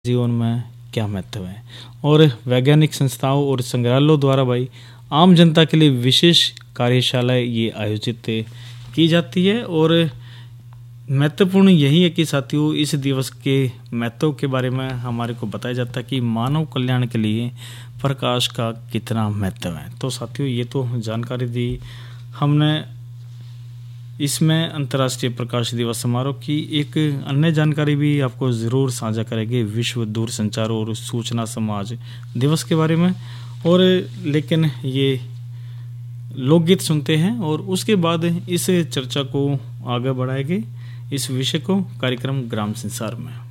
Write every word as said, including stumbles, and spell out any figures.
जीवन में क्या महत्व है। और वैज्ञानिक संस्थाओं और संग्रहालयों द्वारा भाई आम जनता के लिए विशेष कार्यशालाएं ये आयोजित की जाती है। और महत्वपूर्ण यही है कि साथियों इस दिवस के महत्व के बारे में हमारे को बताया जाता है कि मानव कल्याण के लिए प्रकाश का कितना महत्व है। तो साथियों ये तो जानकारी दी हमने इसमें अंतर्राष्ट्रीय प्रकाश दिवस समारोह की। एक अन्य जानकारी भी आपको ज़रूर साझा करेंगे विश्व दूरसंचार और सूचना समाज दिवस के बारे में। और लेकिन ये लोकगीत सुनते हैं और उसके बाद इस चर्चा को आगे बढ़ाएंगे, इस विषय को कार्यक्रम ग्राम संसार में।